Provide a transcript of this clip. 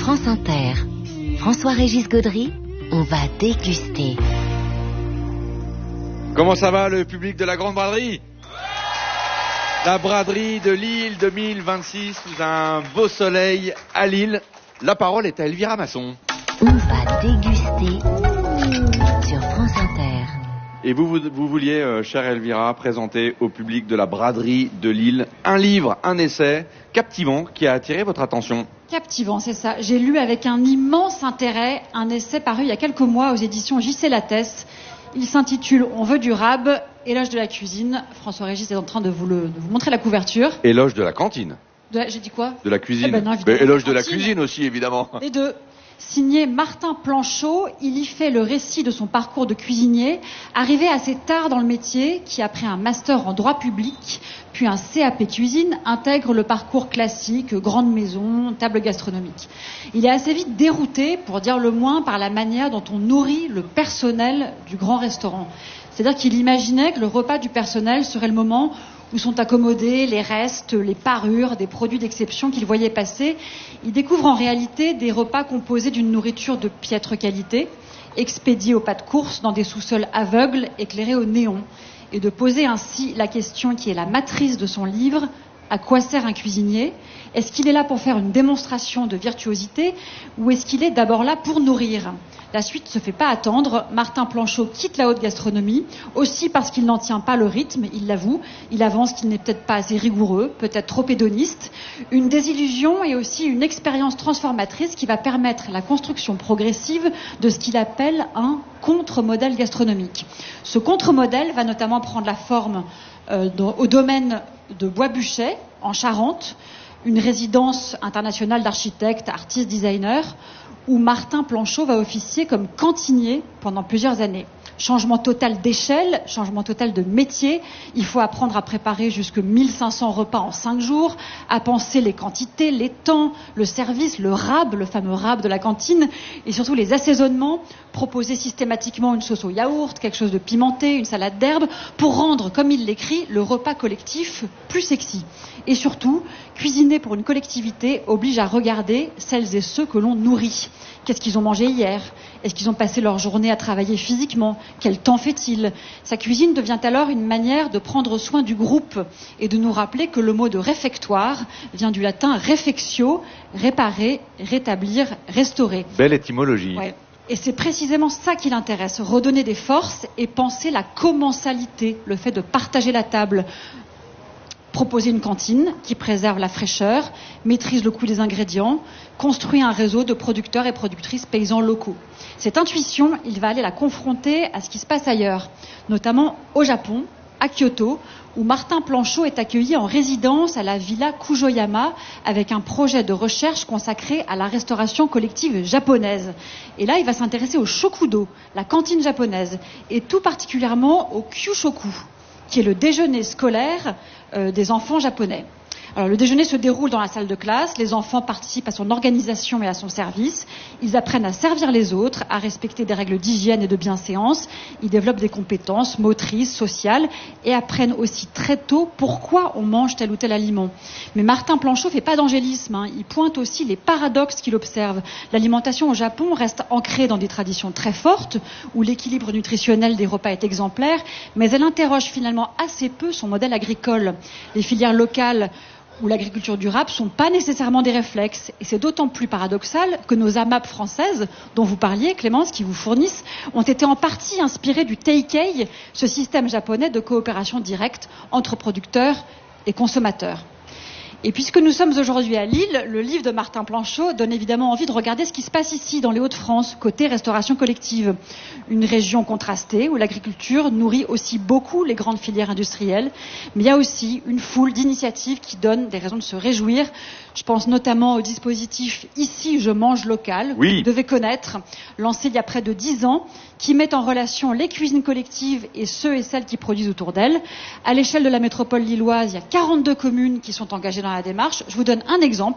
France Inter. François-Régis Gaudry, on va déguster. Comment ça va le public de la Grande Braderie ? La braderie de Lille 2026 sous un beau soleil à Lille. La parole est à Elvira Masson. On va déguster sur France Inter. Et vous vouliez, chère Elvira, présenter au public de la braderie de Lille un livre, un essai captivant qui a attiré votre attention. Captivant, c'est ça. J'ai lu avec un immense intérêt un essai paru il y a quelques mois aux éditions J.C. Lattès. Il s'intitule « On veut du rab, éloge de la cuisine ». François-Régis est en train de vous montrer la couverture. Éloge de la cantine. J'ai dit quoi ? De la cuisine. Eh ben non, éloge de la cuisine aussi, évidemment. Les deux. Signé Martin Planchot, il y fait le récit de son parcours de cuisinier, arrivé assez tard dans le métier, qui après un master en droit public, puis un CAP cuisine, intègre le parcours classique, grande maison, table gastronomique. Il est assez vite dérouté, pour dire le moins, par la manière dont on nourrit le personnel du grand restaurant. C'est-à-dire qu'il imaginait que le repas du personnel serait le moment où sont accommodés les restes, les parures, des produits d'exception qu'il voyait passer. Il découvre en réalité des repas composés d'une nourriture de piètre qualité, expédiée au pas de course dans des sous-sols aveugles éclairés au néon, et de poser ainsi la question qui est la matrice de son livre: à quoi sert un cuisinier ? Est-ce qu'il est là pour faire une démonstration de virtuosité ou est-ce qu'il est d'abord là pour nourrir ? La suite ne se fait pas attendre. Martin Planchot quitte la haute gastronomie, aussi parce qu'il n'en tient pas le rythme, il l'avoue. Il avance qu'il n'est peut-être pas assez rigoureux, peut-être trop hédoniste. Une désillusion et aussi une expérience transformatrice qui va permettre la construction progressive de ce qu'il appelle un contre-modèle gastronomique. Ce contre-modèle va notamment prendre la forme au domaine de Bois-Buchet, en Charente, une résidence internationale d'architectes, artistes, designers, où Martin Planchot va officier comme cantinier pendant plusieurs années. Changement total d'échelle, changement total de métier. Il faut apprendre à préparer jusque 1500 repas en 5 jours, à penser les quantités, les temps, le service, le rab, le fameux rab de la cantine, et surtout les assaisonnements, proposer systématiquement une sauce au yaourt, quelque chose de pimenté, une salade d'herbes, pour rendre, comme il l'écrit, le repas collectif plus sexy. Et surtout, cuisiner pour une collectivité oblige à regarder celles et ceux que l'on nourrit. Qu'est-ce qu'ils ont mangé hier ? Est-ce qu'ils ont passé leur journée à travailler physiquement ? Quel temps fait-il ? Sa cuisine devient alors une manière de prendre soin du groupe et de nous rappeler que le mot de réfectoire vient du latin refectio, réparer, rétablir, restaurer. Belle étymologie. Ouais. Et c'est précisément ça qui l'intéresse, redonner des forces et penser la commensalité, le fait de partager la table. Proposer une cantine qui préserve la fraîcheur, maîtrise le coût des ingrédients, construit un réseau de producteurs et productrices paysans locaux. Cette intuition, il va aller la confronter à ce qui se passe ailleurs, notamment au Japon, à Kyoto, où Martin Planchot est accueilli en résidence à la villa Kujoyama avec un projet de recherche consacré à la restauration collective japonaise. Et là, il va s'intéresser au shokudo, la cantine japonaise, et tout particulièrement au kyushoku, qui est le déjeuner scolaire des enfants japonais. Alors, le déjeuner se déroule dans la salle de classe, les enfants participent à son organisation et à son service, ils apprennent à servir les autres, à respecter des règles d'hygiène et de bienséance, ils développent des compétences motrices, sociales et apprennent aussi très tôt pourquoi on mange tel ou tel aliment. Mais Martin Planchot fait pas d'angélisme, il pointe aussi les paradoxes qu'il observe. L'alimentation au Japon reste ancrée dans des traditions très fortes, où l'équilibre nutritionnel des repas est exemplaire, mais elle interroge finalement assez peu son modèle agricole. Les filières locales où l'agriculture durable ne sont pas nécessairement des réflexes. Et c'est d'autant plus paradoxal que nos AMAP françaises, dont vous parliez, Clémence, qui vous fournissent, ont été en partie inspirées du Teikei, ce système japonais de coopération directe entre producteurs et consommateurs. Et puisque nous sommes aujourd'hui à Lille, le livre de Martin Planchot donne évidemment envie de regarder ce qui se passe ici, dans les Hauts-de-France, côté restauration collective. Une région contrastée où l'agriculture nourrit aussi beaucoup les grandes filières industrielles, mais il y a aussi une foule d'initiatives qui donnent des raisons de se réjouir. Je pense notamment au dispositif Ici je mange local, que vous devez connaître, lancé il y a près de 10 ans, qui met en relation les cuisines collectives et ceux et celles qui produisent autour d'elles. À l'échelle de la métropole lilloise, il y a 42 communes qui sont engagées dans la démarche. Je vous donne un exemple.